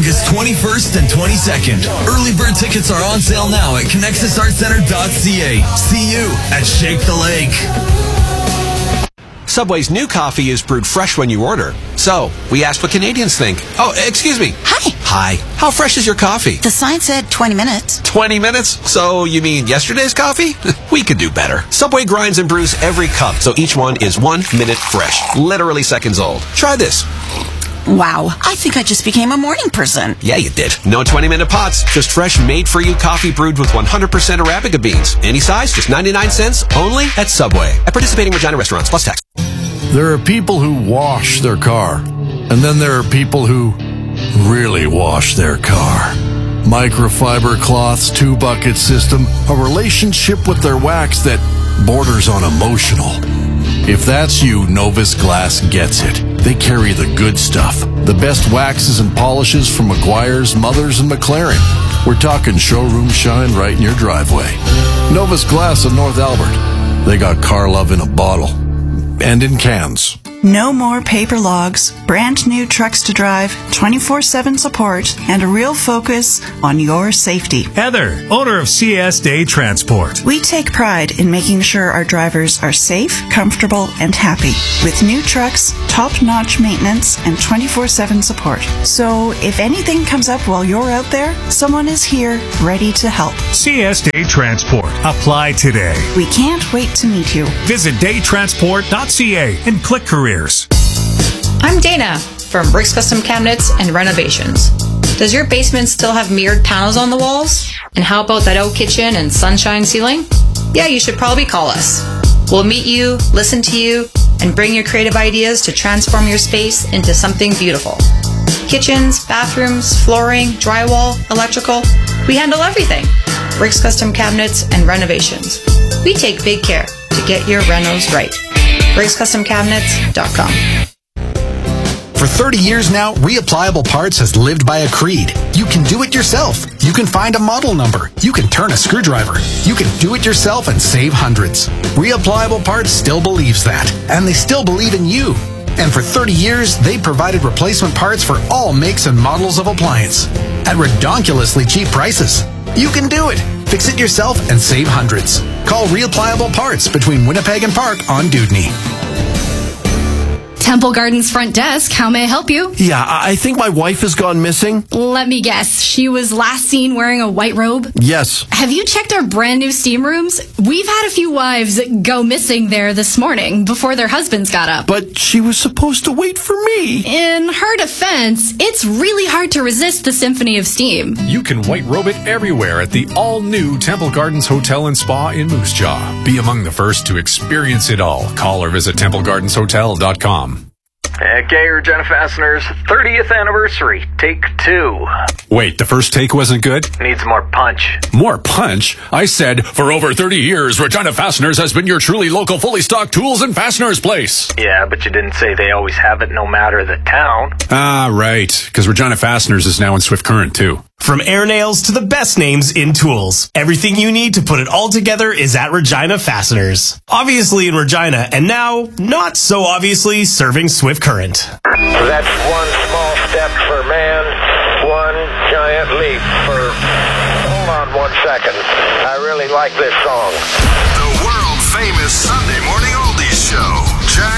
August 21st and 22nd. Early bird tickets are on sale now at connexusartcenter.ca. See you at Shake the Lake. Subway's new coffee is brewed fresh when you order. So, we asked what Canadians think. Oh, excuse me. Hi. Hi. How fresh is your coffee? The sign said 20 minutes. 20 minutes? So, you mean yesterday's coffee? We could do better. Subway grinds and brews every cup, so each one is 1 minute fresh. Literally seconds old. Try this. Wow, I think I just became a morning person. Yeah, you did. No 20-minute pots, just fresh, made-for-you coffee brewed with 100% Arabica beans. Any size, just 99 cents, only at Subway. At participating Regina restaurants, plus tax. There are people who wash their car, and then there are people who really wash their car. Microfiber cloths, 2-bucket system, a relationship with their wax that borders on emotional. If that's you, Novus Glass gets it. They carry the good stuff. The best waxes and polishes from Meguiar's, Mothers, and McLaren. We're talking showroom shine right in your driveway. Novus Glass in North Albert. They got car love in a bottle. And in cans. No more paper logs, brand new trucks to drive, 24/7 support, and a real focus on your safety. Heather, owner of CS Day Transport. We take pride in making sure our drivers are safe, comfortable, and happy. With new trucks, top-notch maintenance, and 24/7 support. So if anything comes up while you're out there, someone is here ready to help. CS Day Transport. Apply today. We can't wait to meet you. Visit daytransport.ca and click careers. I'm Dana from Bricks Custom Cabinets and Renovations. Does your basement still have mirrored panels on the walls? And how about that old kitchen and sunshine ceiling? Yeah, you should probably call us. We'll meet you, listen to you, and bring your creative ideas to transform your space into something beautiful. Kitchens, bathrooms, flooring, drywall, electrical, we handle everything. Bricks Custom Cabinets and Renovations. We take big care to get your renos right. BricksCustomCabinets.com. For 30 years now, Reapplicable Parts has lived by a creed. You can do it yourself. You can find a model number. You can turn a screwdriver. You can do it yourself and save hundreds. Reapplicable Parts still believes that, and they still believe in you. And for 30 years, they provided replacement parts for all makes and models of appliance at redonkulously cheap prices. You can do it. Fix it yourself and save hundreds. Call Reapplicable Parts between Winnipeg and Park on Dewdney. Temple Gardens front desk, how may I help you? Yeah, I think my wife has gone missing. Let me guess, she was last seen wearing a white robe? Yes. Have you checked our brand new steam rooms? We've had a few wives go missing there this morning before their husbands got up. But she was supposed to wait for me. In her defense, it's really hard to resist the symphony of steam. You can white robe it everywhere at the all-new Temple Gardens Hotel and Spa in Moose Jaw. Be among the first to experience it all. Call or visit TempleGardensHotel.com. Okay, Regina Fasteners, 30th anniversary, take 2. Wait, the first take wasn't good? Needs more punch. More punch? I said, for over 30 years, Regina Fasteners has been your truly local, fully stocked tools and fasteners place. Yeah, but you didn't say they always have it no matter the town. Ah, right, because Regina Fasteners is now in Swift Current, too. From air nails to the best names in tools, everything you need to put it all together is at Regina Fasteners. Obviously in Regina, and now, not so obviously, serving Swift Current. That's one small step for man, one giant leap for... Hold on 1 second. I really like this song. The world-famous Sunday Morning Oldies Show, Jack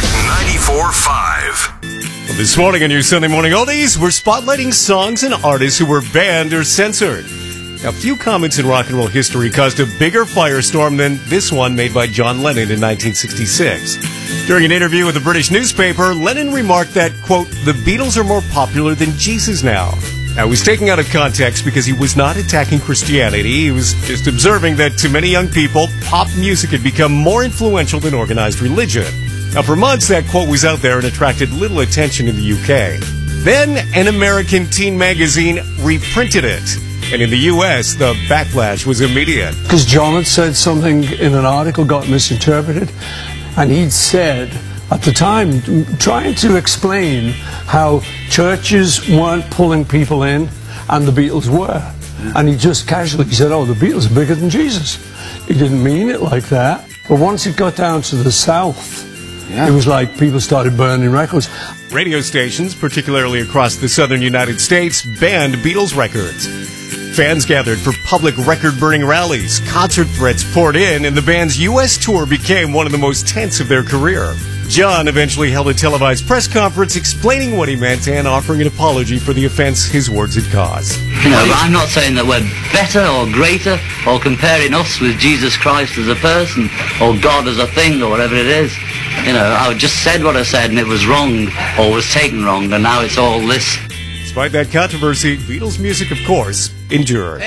94.5. Well, this morning on your Sunday Morning Oldies, we're spotlighting songs and artists who were banned or censored. Now, a few comments in rock and roll history caused a bigger firestorm than this one made by John Lennon in 1966. During an interview with a British newspaper, Lennon remarked that, quote, the Beatles are more popular than Jesus now. Now, he was taken out of context because he was not attacking Christianity. He was just observing that to many young people, pop music had become more influential than organized religion. Now, for months, that quote was out there and attracted little attention in the UK. Then, an American teen magazine reprinted it. And in the U.S., the backlash was immediate. Because John had said something in an article got misinterpreted, and he'd said, at the time, trying to explain how churches weren't pulling people in and the Beatles were. And he just casually said, oh, the Beatles are bigger than Jesus. He didn't mean it like that. But once it got down to the South, It was like people started burning records. Radio stations, particularly across the southern United States, banned Beatles records. Fans gathered for public record-burning rallies. Concert threats poured in, and the band's U.S. tour became one of the most tense of their career. John eventually held a televised press conference explaining what he meant and offering an apology for the offense his words had caused. You know, I'm not saying that we're better or greater or comparing us with Jesus Christ as a person or God as a thing or whatever it is. You know, I just said what I said and it was wrong or was taken wrong, and now it's all this. Despite that controversy, Beatles music, of course, endured.